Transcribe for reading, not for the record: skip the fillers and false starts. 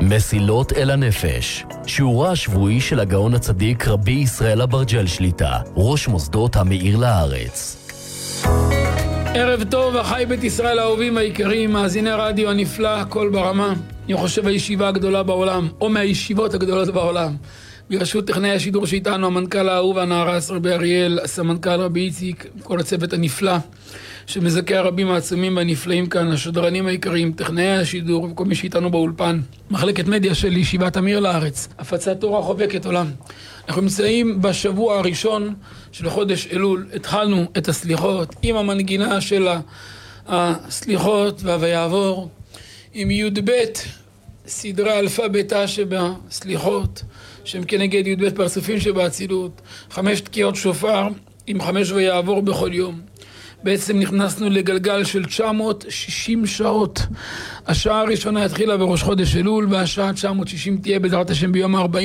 מסילות אל הנפש, שיעורה השבועי של הגאון הצדיק רבי ישראל אברג'ל שליטה, ראש מוסדות המאיר לארץ. ערב טוב, אחי בית ישראל האהובים היקרים, מאזיני רדיו הנפלא, קול ברמה. אני חושב הישיבה הגדולה בעולם, או מהישיבות הגדולות בעולם. ברשות טכנאי השידור שאיתנו, המנכ"ל האהוב והנערץ רבי אריאל, הסמנכ"ל רבי איציק, כל הצוות הנפלא, שמזכה הרבים העצומים והנפלאים כאן, השדרנים היקרים, טכנאי השידור, וכל מי שאיתנו באולפן. מחלקת מדיה של ישיבת המאיר לארץ, הפצת תורה חובקת עולם. אנחנו נמצאים בשבוע הראשון של חודש אלול, התחלנו את הסליחות עם המנגינה של הסליחות והויעבור, עם י"ב סדרה אלפביתה שבסליחות, שהם כנגד י"ב פרצופים שבאצילות, 5 תקיעות שופר עם 5 ויעבור בכל יום. בעצם נכנסנו לגלגל של 960 שעות. השעה הראשונה התחילה בראש חודש אלול, והשעה 960 תהיה בעזרת השם ביום ה-40